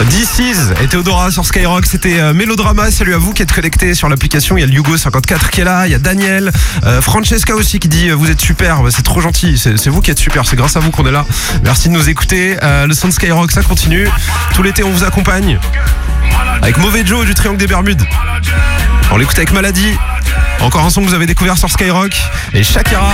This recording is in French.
DC's et Théodora sur Skyrock, c'était Mélodrama. Salut à vous qui êtes connectés sur l'application. Il y a le Hugo54 qui est là, il y a Daniel, Francesca aussi qui dit vous êtes super, c'est trop gentil, c'est vous qui êtes super, c'est grâce à vous qu'on est là. Merci de nous écouter. Le son de Skyrock, ça continue. Tout l'été on vous accompagne avec Mauvais Joe du Triangle des Bermudes. On l'écoute avec Maladie. Encore un son que vous avez découvert sur Skyrock. Et Shakira.